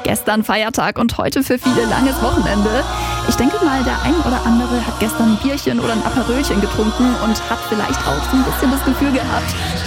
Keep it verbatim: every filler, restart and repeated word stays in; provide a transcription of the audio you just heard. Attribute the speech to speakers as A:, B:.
A: Gestern Feiertag und heute für viele langes Wochenende. Ich denke mal, der ein oder andere hat gestern ein Bierchen oder ein Aperölchen getrunken und hat vielleicht auch so ein bisschen das Gefühl gehabt,